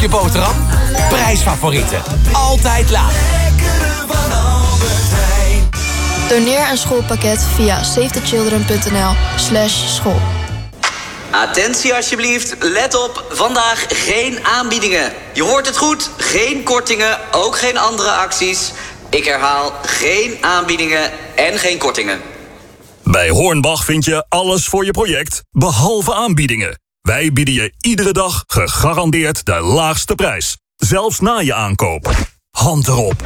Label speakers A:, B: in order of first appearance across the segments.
A: Je boterham, prijsfavorieten. Altijd laag.
B: Doneer een schoolpakket via safetychildren.nl/school.
C: Attentie alsjeblieft, let op, vandaag geen aanbiedingen. Je hoort het goed, geen kortingen, ook geen andere acties. Ik herhaal, geen aanbiedingen en geen kortingen.
D: Bij Hornbach vind je alles voor je project, behalve aanbiedingen. Wij bieden je iedere dag gegarandeerd de laagste prijs. Zelfs na je aankoop. Hand erop.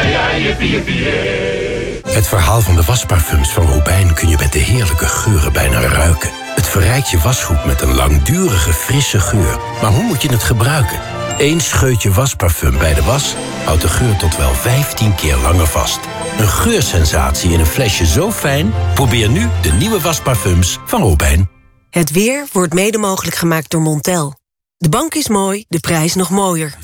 E: Het verhaal van de wasparfums van Robijn kun je met de heerlijke geuren bijna ruiken. Het verrijkt je wasgoed met een langdurige, frisse geur. Maar hoe moet je het gebruiken? 1 scheutje wasparfum bij de was houdt de geur tot wel 15 keer langer vast. Een geursensatie in een flesje zo fijn? Probeer nu de nieuwe wasparfums van Robijn.
F: Het weer wordt mede mogelijk gemaakt door Montel. De bank is mooi, de prijs nog mooier.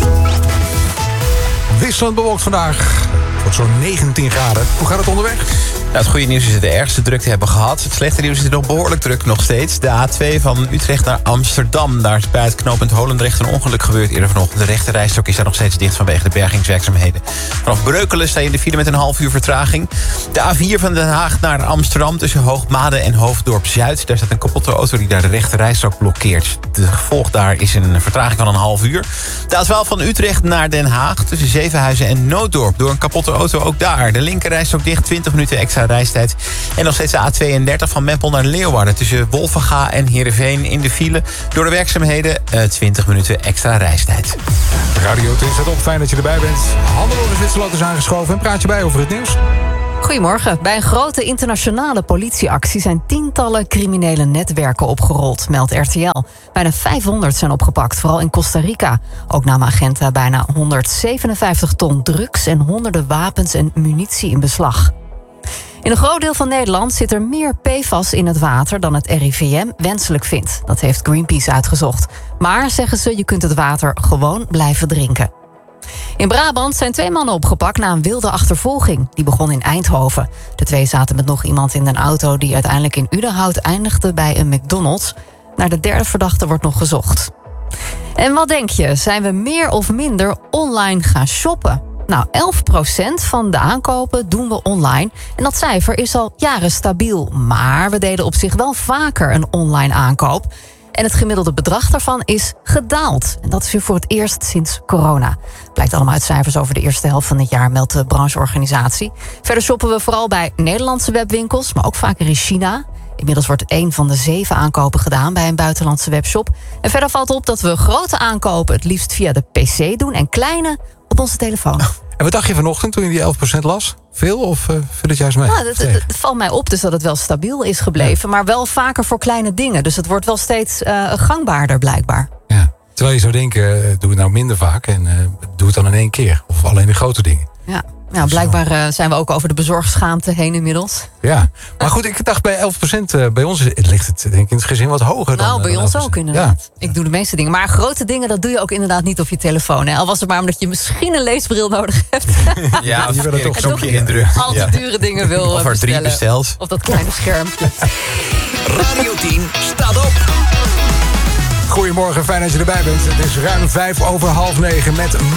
G: Wisselend bewolkt vandaag. Wordt zo'n 19 graden. Hoe gaat het onderweg?
H: Nou, het goede nieuws is dat we de ergste drukte hebben gehad. Het slechte nieuws is nog behoorlijk druk nog steeds. De A2 van Utrecht naar Amsterdam. Daar is bij het knooppunt Holendrecht een ongeluk gebeurd eerder vanochtend. De rechterrijstrook is daar nog steeds dicht vanwege de bergingswerkzaamheden. Vanaf Breukelen sta je in de file met een half uur vertraging. De A4 van Den Haag naar Amsterdam tussen Hoogmade en Hoofddorp Zuid. Daar staat een kapotte auto die daar de rechterrijstrook blokkeert. De gevolg daar is een vertraging van een half uur. De A12 van Utrecht naar Den Haag tussen Zevenhuizen en Nooddorp. Door een kapotte auto ook daar. De linkerrijstrook dicht, 20 minuten extra reistijd. En nog steeds de A32 van Meppel naar Leeuwarden tussen Wolvenga en Heerenveen in de file. Door de werkzaamheden 20 minuten extra reistijd.
G: Radio 2 staat op. Fijn dat je erbij bent. Hannelore Zwitserland is aangeschoven en praat je bij over het nieuws.
I: Goedemorgen. Bij een grote internationale politieactie zijn tientallen criminele netwerken opgerold, meldt RTL. Bijna 500 zijn opgepakt, vooral in Costa Rica. Ook namen agenten bijna 157 ton drugs en honderden wapens en munitie in beslag. In een groot deel van Nederland zit er meer PFAS in het water dan het RIVM wenselijk vindt. Dat heeft Greenpeace uitgezocht. Maar, zeggen ze, je kunt het water gewoon blijven drinken. In Brabant zijn 2 mannen opgepakt na een wilde achtervolging. Die begon in Eindhoven. De 2 zaten met nog iemand in een auto die uiteindelijk in Udenhout eindigde bij een McDonald's. Naar de 3e verdachte wordt nog gezocht. En wat denk je? Zijn we meer of minder online gaan shoppen? Nou, 11% van de aankopen doen we online. En dat cijfer is al jaren stabiel. Maar we deden op zich wel vaker een online aankoop. En het gemiddelde bedrag daarvan is gedaald. En dat is weer voor het eerst sinds corona. Blijkt allemaal uit cijfers over de eerste helft van het jaar, meldt de brancheorganisatie. Verder shoppen we vooral bij Nederlandse webwinkels, maar ook vaker in China. Inmiddels wordt 1 van de 7 aankopen gedaan bij een buitenlandse webshop. En verder valt op dat we grote aankopen het liefst via de PC doen en kleine op onze telefoon.
G: En wat dacht je vanochtend toen je die 11% las? Veel of viel het juist mee?
I: Nou, het valt mij op dus dat het wel stabiel is gebleven. Ja. Maar wel vaker voor kleine dingen. Dus het wordt wel steeds gangbaarder blijkbaar.
G: Ja. Terwijl je zou denken, doe het nou minder vaak en doe het dan in 1 keer. Of alleen de grote dingen.
I: Ja. Nou, blijkbaar zijn we ook over de bezorgschaamte heen inmiddels.
G: Ja, maar goed, ik dacht bij 11%, bij ons ligt het denk ik in het gezin wat hoger dan.
I: Nou, bij ons
G: 11%.
I: ook inderdaad.
G: Ja.
I: Ik doe de meeste dingen. Maar grote dingen, dat doe je ook inderdaad niet op je telefoon. Hè? Al was het maar omdat je misschien een leesbril nodig hebt.
H: Ja,
G: je wil het ook
H: knopje indrukken.
I: Al te dure dingen wil
H: of er 3 besteld.
I: Op dat kleine schermpje.
A: Radio 10 staat op.
G: Goedemorgen, fijn dat je erbij bent. Het is ruim 9:05 met